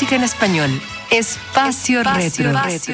música en español. Espacio Retro.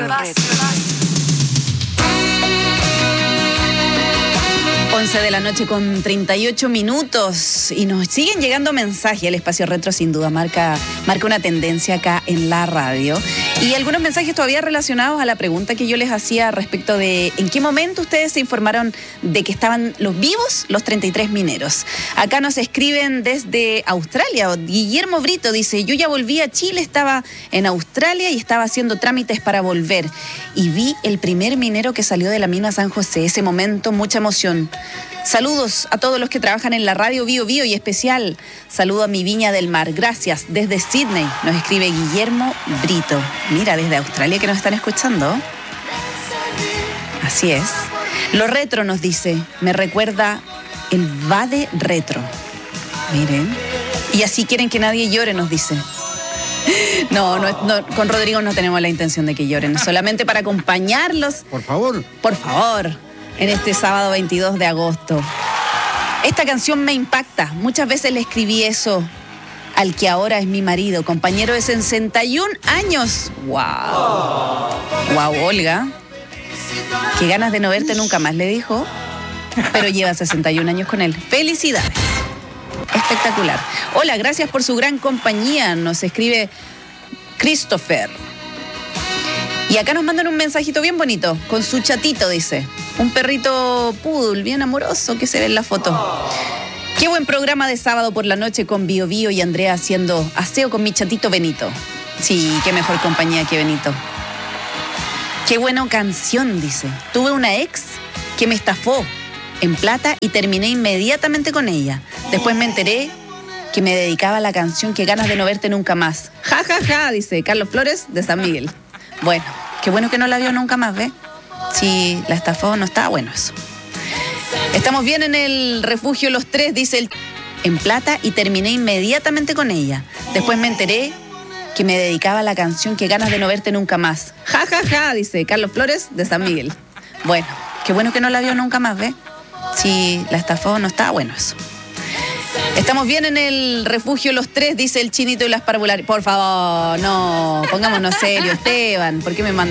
11 de la noche con 38 minutos y nos siguen llegando mensajes. El Espacio Retro sin duda marca una tendencia acá en la radio. Y algunos mensajes todavía relacionados a la pregunta que yo les hacía respecto de en qué momento ustedes se informaron de que estaban los vivos, los 33 mineros. Acá nos escriben desde Australia. Guillermo Brito dice, yo ya volví a Chile, estaba en Australia y estaba haciendo trámites para volver. Y vi el primer minero que salió de la mina San José. Ese momento, mucha emoción. Saludos a todos los que trabajan en la radio Bio Bio y especial saludo a mi Viña del Mar. Gracias. Desde Sydney nos escribe Guillermo Brito. Mira, desde Australia que nos están escuchando. Así es. Lo retro nos dice, me recuerda el Vade Retro. Miren. Y así quieren que nadie llore, nos dice. No, con Rodrigo no tenemos la intención de que lloren, solamente para acompañarlos. Por favor. Por favor. En este sábado 22 de agosto. Esta canción me impacta. Muchas veces le escribí eso al que ahora es mi marido, compañero de 61 años. ¡Wow! ¡Wow, Olga! Qué ganas de no verte nunca más, le dijo. Pero lleva 61 años con él. ¡Felicidades! Espectacular. Hola, gracias por su gran compañía. Nos escribe Christopher. Y acá nos mandan un mensajito bien bonito, con su chatito, dice. Un perrito poodle, bien amoroso, que se ve en la foto. Qué buen programa de sábado por la noche con Bio Bio y Andrea haciendo aseo con mi chatito Benito. Sí, qué mejor compañía que Benito. Qué buena canción, dice. Tuve una ex que me estafó en plata y terminé inmediatamente con ella. Después me enteré que me dedicaba a la canción Qué ganas de no verte nunca más. Ja, ja, ja, dice Carlos Flores de San Miguel. Bueno, qué bueno que no la vio nunca más, ¿ve? Si la estafó, no estaba bueno eso. Estamos bien en el refugio Los Tres, dice el en plata y terminé inmediatamente con ella. Después me enteré que me dedicaba a la canción Qué ganas de no verte nunca más. Ja, ja, ja, dice Carlos Flores de San Miguel. Bueno, qué bueno que no la vio nunca más, ¿ve? Si la estafó, no estaba bueno eso. Estamos bien en el refugio Los Tres, dice el Chinito y las parvulares. Por favor, no, pongámonos serios, Esteban. ¿Por qué me mandan?